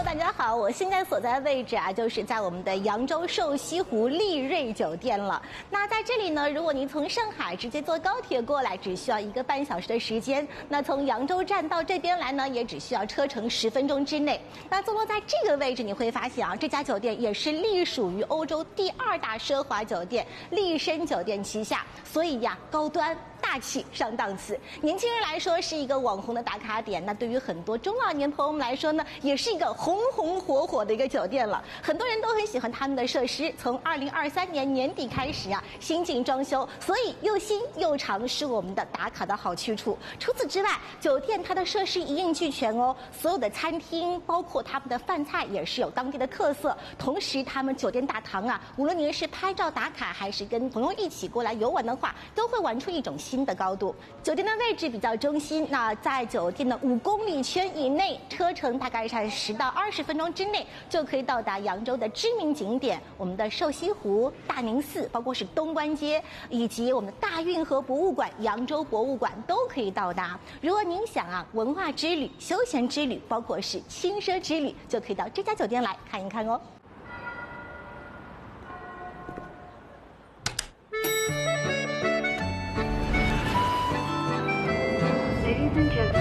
大家好，我现在所在的位置啊，就是在我们的扬州瘦西湖丽瑞酒店了。那在这里呢，如果您从上海直接坐高铁过来，只需要1个半小时的时间。那从扬州站到这边来呢，也只需要车程10分钟之内。那坐落在这个位置，你会发现啊，这家酒店也是隶属于欧洲第2大奢华酒店丽笙酒店旗下，所以呀，高端。大气上档次，年轻人来说是一个网红的打卡点。那对于很多中老年朋友们来说呢，也是一个红红火火的一个酒店了。很多人都很喜欢他们的设施。从2023年年底开始啊，新进装修，所以又新又长是我们的打卡的好去处。除此之外，酒店它的设施一应俱全哦，所有的餐厅包括他们的饭菜也是有当地的特色。同时，他们酒店大堂啊，无论您是拍照打卡，还是跟朋友一起过来游玩的话，都会玩出一种新的高度。酒店的位置比较中心，那在酒店的5公里圈以内，车程大概是10到20分钟之内，就可以到达扬州的知名景点，我们的瘦西湖、大宁寺，包括是东关街，以及我们的大运河博物馆、扬州博物馆都可以到达。如果您想啊文化之旅、休闲之旅，包括是轻奢之旅，就可以到这家酒店来看一看哦。 Ladies and gentlemen.